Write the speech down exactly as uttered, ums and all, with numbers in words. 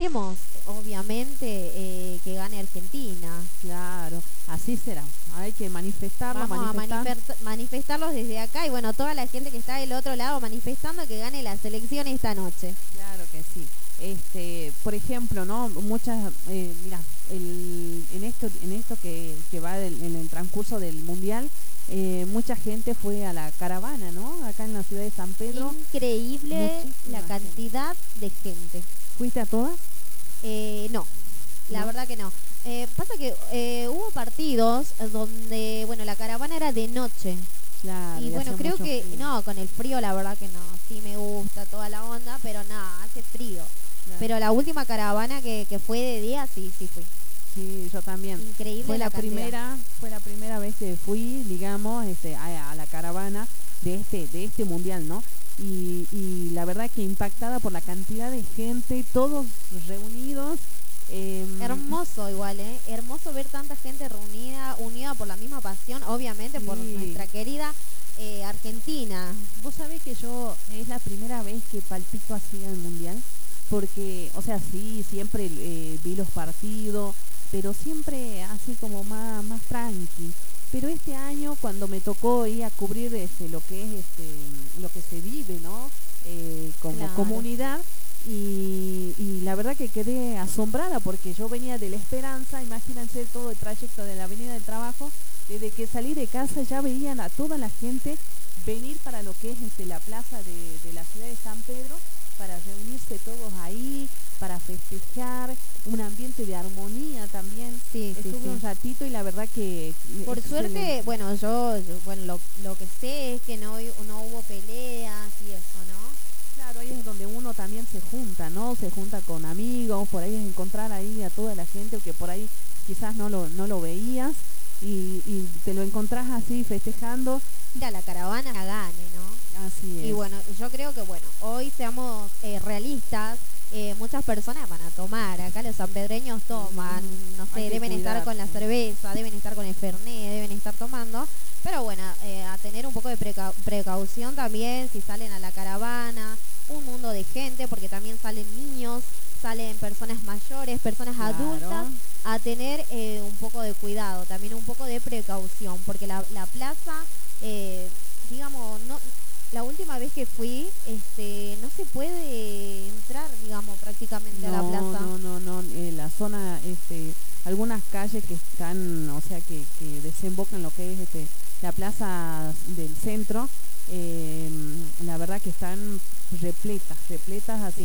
queremos, obviamente, eh, que gane Argentina. Claro, así será. Hay que manifestarlo, Vamos a manifestar. manifest- manifestarlos desde acá y bueno, toda la gente que está del otro lado manifestando que gane la selección esta noche. Claro que sí. Este, por ejemplo, ¿no? Muchas, eh, mira, el, en esto, en esto que, que va del- en el transcurso del mundial, eh, mucha gente fue a la caravana, ¿no? Acá en la ciudad de San Pedro. Increíble Muchísima la cantidad de gente. ¿Fuiste a todas? Eh, no, la ¿No? verdad que no. Eh, pasa que eh, hubo partidos donde, bueno, la caravana era de noche. Claro, Y y bueno, hacía creo mucho que, frío. no, con el frío la verdad que no. Sí me gusta toda la onda, pero nada, hace frío. Claro. Pero la última caravana que, que fue de día, sí, sí fui. Sí, yo también. Increíble Fue la la cantidad. primera, fue la primera vez que fui, digamos, este, a, a la caravana de este, de este mundial, ¿no? Y, y la verdad que impactada por la cantidad de gente, todos reunidos. Eh, Hermoso igual, ¿eh? Hermoso ver tanta gente reunida, unida por la misma pasión, obviamente por Sí. nuestra querida eh, Argentina. Vos sabés que yo es la primera vez que palpito así al mundial, porque, o sea, sí, siempre eh, vi los partidos, pero siempre así como más, más tranqui. Pero este año cuando me tocó ir a cubrir este, lo que es este, lo que se vive, ¿no? Eh, como Claro. comunidad. Y, y la verdad que quedé asombrada porque yo venía de La Esperanza, imagínense todo el trayecto de la Avenida del Trabajo, desde que salí de casa ya veían a toda la gente venir para lo que es este, la plaza de, de la ciudad de San Pedro, para reunirse todos ahí, para festejar, un ambiente de armonía también. Sí, sí, Estuve sí. un ratito y la verdad que... Por excelente. suerte, bueno, yo, yo- bueno, lo, lo que sé es que no, no hubo peleas y eso, ¿no? Claro, ahí es donde uno también se junta, ¿no? Se junta con amigos, por ahí es encontrar ahí a toda la gente que por ahí quizás no lo, no lo veías y, y te lo encontrás así festejando. Mira, la caravana gane, ¿no? Así es. Y bueno, yo creo que, bueno, hoy seamos eh, realistas, eh, muchas personas van a tomar, acá los sanpedreños toman, no Hay sé, que deben estar con la cuidarse. cerveza, deben estar con el fernet, deben estar tomando, pero bueno, eh, a tener un poco de preca- precaución también si salen a la caravana, un mundo de gente, porque también salen niños, salen personas mayores, personas Claro. adultas, a tener eh, un poco de cuidado, también un poco de precaución, porque la, la plaza, eh, digamos, no, la última vez que fui, este, no se puede entrar, digamos, prácticamente a la No, plaza. no, no, no, eh, la zona, este, algunas calles que están, o sea, que, que desembocan en lo que es este, la plaza del centro, eh, la verdad que están repletas, repletas así.